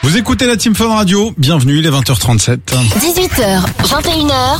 Vous écoutez la Team Fun Radio, bienvenue, il est 20h37. 18h, 21h.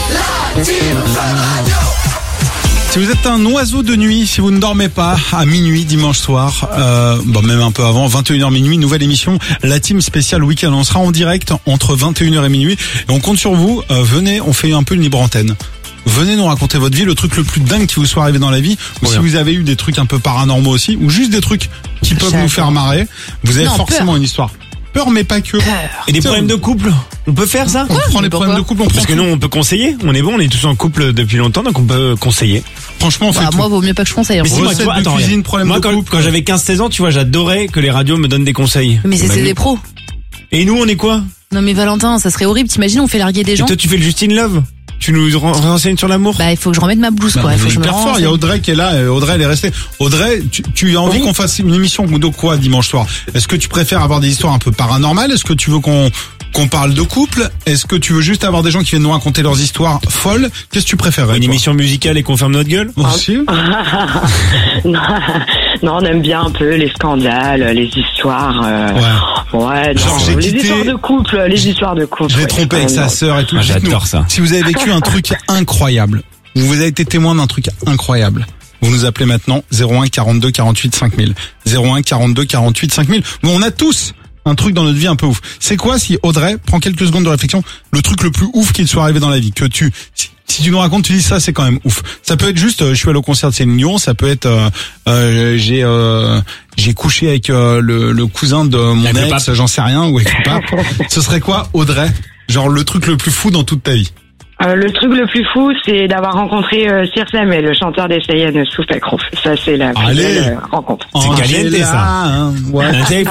Si vous êtes un oiseau de nuit, si vous ne dormez pas à minuit dimanche soir, même un peu avant, 21h minuit, nouvelle émission, la Team spéciale week-end. On sera en direct entre 21h et minuit et on compte sur vous. Venez, on fait un peu une libre antenne. Venez nous raconter votre vie, le truc le plus dingue qui vous soit arrivé dans la vie, ou si vous avez eu des trucs un peu paranormaux aussi, ou juste des trucs qui peuvent nous faire marrer. Vous avez forcément une histoire. Peur, mais pas que. Et des problèmes de couple, on peut faire ça? On prend les problèmes de couple, parce que nous on peut conseiller, on est bon, on est tous en couple depuis longtemps, donc on peut conseiller. Franchement, on fait tout. Moi, vaut mieux pas que je conseille. Mais si, moi, Recette de cuisine, problème moi de couple. quand j'avais 15-16 ans, tu vois, j'adorais que les radios me donnent des conseils. Mais c'est des pros. Et nous, on est quoi? Non mais Valentin, ça serait horrible, t'imagines, on fait larguer des gens. Et toi, tu fais le Justine Love? Tu nous renseignes sur l'amour? Bah, il faut que je remette ma blouse, quoi. Il faut que je me hyper fort, il y a Audrey qui est là, Audrey elle est restée. Audrey, tu as envie qu'on fasse une émission de quoi dimanche soir? Est-ce que tu préfères avoir des histoires un peu paranormales? Est-ce que tu veux qu'on parle de couple? Est-ce que tu veux juste avoir des gens qui viennent nous raconter leurs histoires folles? Qu'est-ce que tu préférerais? Une émission musicale et qu'on ferme notre gueule? Aussi. Non, on aime bien un peu les scandales, les histoires. Ouais, genre, non, les histoires de couple, les histoires de couple. Je l'ai trompé avec sa sœur et tout. Ah, j'adore ça. Si vous avez vécu un truc incroyable, vous avez été témoin d'un truc incroyable, vous nous appelez maintenant 01 42 48 5000. 01 42 48 5000. Bon, on a tous un truc dans notre vie un peu ouf. C'est quoi si Audrey prend quelques secondes de réflexion, le truc le plus ouf qu'il soit arrivé dans la vie, que si tu nous racontes, tu dis ça, c'est quand même ouf. Ça peut être juste, je suis allé au concert de Céline Dion, ça peut être, j'ai couché avec le cousin de mon ex, j'en sais rien, ou avec le pape. Ce serait quoi, Audrey? Genre le truc le plus fou dans toute ta vie? Le truc le plus fou, c'est d'avoir rencontré Sir Samuel, le chanteur des Cheyenne sous Pacrouf. Ça, c'est la plus belle rencontre. C'est caliente, ça. Hein, ouais.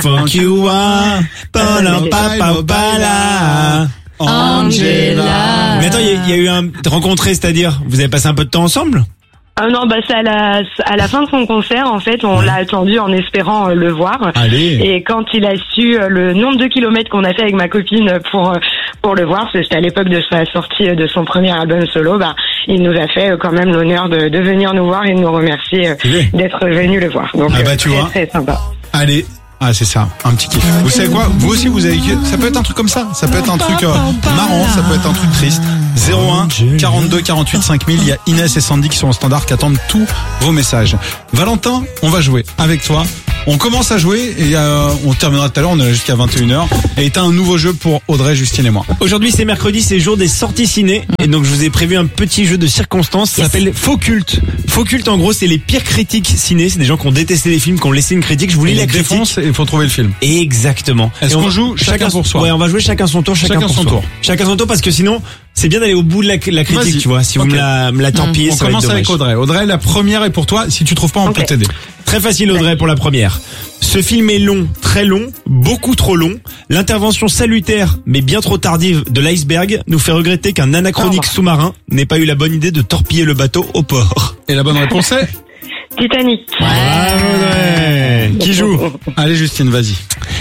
Angela. Mais attends, il y a eu un rencontré, c'est-à-dire, vous avez passé un peu de temps ensemble? Non, c'est à la fin de son concert, en fait, on l'a attendu en espérant le voir. Allez. Et quand il a su le nombre de kilomètres qu'on a fait avec ma copine pour le voir, c'était à l'époque de sa sortie de son premier album solo, il nous a fait quand même l'honneur de venir nous voir et de nous remercier d'être venu le voir. Donc, tu vois. très sympa. Allez. Ah, c'est ça, un petit kiff. Vous savez quoi? Vous aussi, vous avez, ça peut être un truc comme ça. Ça peut être un truc marrant, ça peut être un truc triste. 01 42 48 5000. Il y a Inès et Sandy qui sont au standard, qui attendent tous vos messages. Valentin, on va jouer avec toi. On commence à jouer et on terminera tout à l'heure, on est là jusqu'à 21h. Et t'as un nouveau jeu pour Audrey, Justine et moi. Aujourd'hui, c'est mercredi, c'est jour des sorties ciné. Et donc, je vous ai prévu un petit jeu de circonstances. Ça s'appelle Faux Culte. Faux Culte, en gros, c'est les pires critiques ciné. C'est des gens qui ont détesté les films, qui ont laissé une critique. Je vous lis la critique. Et il faut trouver le film. Exactement. Est-ce qu'on joue chacun pour soi? Ouais, on va jouer chacun son tour, chacun son tour. Chacun son tour, parce que sinon, c'est bien d'aller au bout de la critique, tu vois. Si vous me la torpillez, ça va être dommage. On commence avec Audrey. Audrey, la première est pour toi. Si tu trouves pas, on peut t'aider. Très facile, Audrey, pour la première. Ce film est long, très long, beaucoup trop long. L'intervention salutaire, mais bien trop tardive de l'iceberg nous fait regretter qu'un anachronique sous-marin n'ait pas eu la bonne idée de torpiller le bateau au port. Et la bonne réponse est Titanic. Bravo, Audrey. Qui joue? Allez, Justine, vas-y.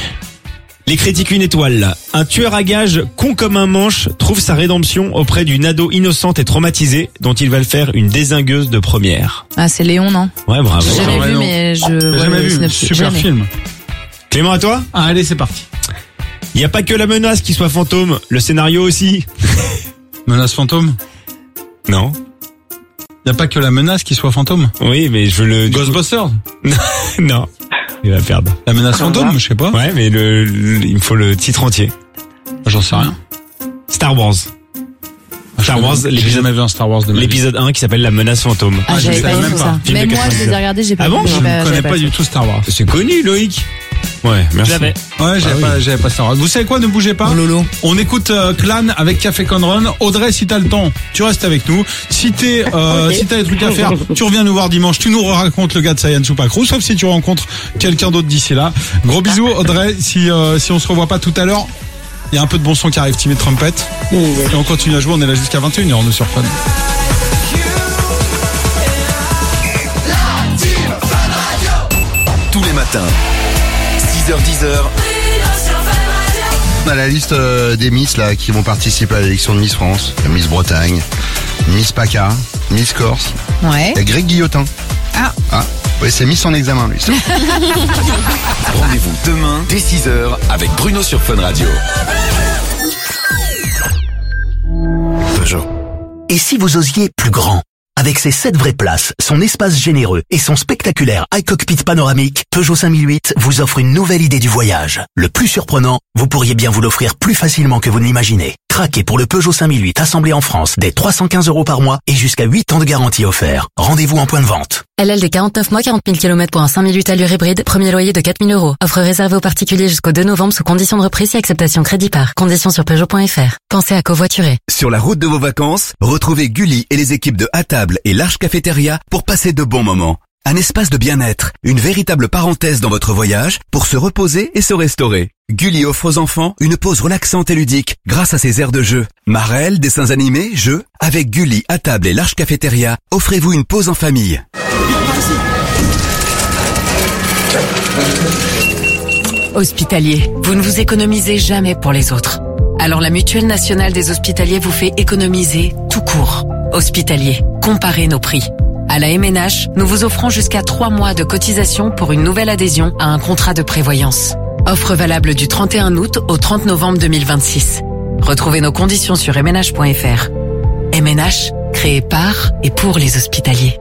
Les critiques une étoile. Un tueur à gages con comme un manche trouve sa rédemption auprès d'une ado innocente et traumatisée dont il va le faire une dézingueuse de première. Ah, c'est Léon, non? Ouais, bravo. J'ai jamais vu, mais J'ai jamais vu. Super film. Clément, à toi? Allez, c'est parti. Il n'y a pas que la menace qui soit fantôme, le scénario aussi. Menace fantôme? Non. Il n'y a pas que la menace qui soit fantôme? Oui, mais je le... Ghostbusters? Non. Il va perdre. La menace fantôme, je sais pas. Ouais, mais il me faut le titre entier. J'en sais rien. Star Wars. Star Wars, j'ai jamais vu un Star Wars de ma vie. L'épisode 1 qui s'appelle La menace fantôme. Ah, j'avais pas vu ça. Film Même de moi, je les ai regardés, j'ai pas vu. Ah bon? Je ne connais pas du tout Star Wars. C'est connu, Loïc. Ouais, merci. J'avais pas Star Wars. Vous savez quoi, ne bougez pas. Lolo. On écoute Clan avec Café Conron. Audrey, si t'as le temps, tu restes avec nous. Si si t'as des trucs à faire, tu reviens nous voir dimanche. Tu nous racontes le gars de Sayan Soupacrou, sauf si tu rencontres quelqu'un d'autre d'ici là. Gros bisous, Audrey. Si on se revoit pas tout à l'heure, il y a un peu de bon son qui arrive, Timmy Trumpet. Et on continue à jouer, on est là jusqu'à 21h, on est sur Fun. Tous les matins, 6h-10h. On a la liste des Miss là qui vont participer à l'élection de Miss France, Miss Bretagne, Miss PACA, Miss Corse. Ouais. Et Greg Guillotin. Ah. Oui, c'est mis en examen, lui. ça. Rendez-vous demain dès 6h avec Bruno sur Fun Radio. Peugeot. Et si vous osiez plus grand? Avec ses 7 vraies places, son espace généreux et son spectaculaire iCockpit panoramique, Peugeot 5008 vous offre une nouvelle idée du voyage. Le plus surprenant, vous pourriez bien vous l'offrir plus facilement que vous ne l'imaginez. Craquez pour le Peugeot 5008 assemblé en France dès 315 € par mois et jusqu'à 8 ans de garantie offert. Rendez-vous en point de vente. LL de 49 mois, 40 000 km pour un 5008 allure hybride, premier loyer de 4 000 €. Offre réservée aux particuliers jusqu'au 2 novembre sous conditions de reprise et acceptation crédit par. Conditions sur Peugeot.fr. Pensez à covoiturer. Sur la route de vos vacances, retrouvez Gulli et les équipes de À Table et L'Arche Cafétéria pour passer de bons moments. Un espace de bien-être, une véritable parenthèse dans votre voyage pour se reposer et se restaurer. Gulli offre aux enfants une pause relaxante et ludique grâce à ses aires de jeu. Marelle, dessins animés, jeux. Avec Gulli, À Table et L'Arche Cafétéria, offrez-vous une pause en famille. Hospitalier, vous ne vous économisez jamais pour les autres. Alors la Mutuelle Nationale des Hospitaliers vous fait économiser tout court. Hospitalier, comparez nos prix. À la MNH, nous vous offrons jusqu'à 3 mois de cotisation pour une nouvelle adhésion à un contrat de prévoyance. Offre valable du 31 août au 30 novembre 2026. Retrouvez nos conditions sur mnh.fr. MNH, créé par et pour les hospitaliers.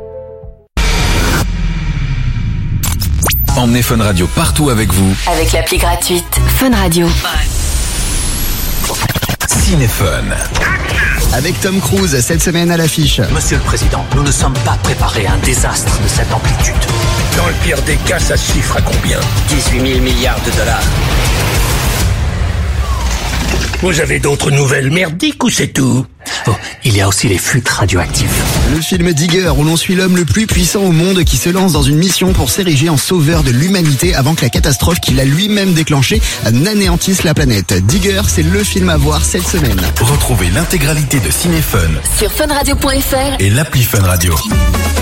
Emmenez Fun Radio partout avec vous. Avec l'appli gratuite Fun Radio. Cinéfun. Avec Tom Cruise, cette semaine à l'affiche. Monsieur le Président, nous ne sommes pas préparés à un désastre de cette amplitude. Dans le pire des cas, ça se chiffre à combien? 18 000 milliards de dollars. Vous avez d'autres nouvelles merdiques ou c'est tout? Oh, il y a aussi les fuites radioactives. Le film Digger, où l'on suit l'homme le plus puissant au monde qui se lance dans une mission pour s'ériger en sauveur de l'humanité avant que la catastrophe qu'il a lui-même déclenchée n'anéantisse la planète. Digger, c'est le film à voir cette semaine. Retrouvez l'intégralité de Cinéfun sur funradio.fr et l'appli Fun Radio.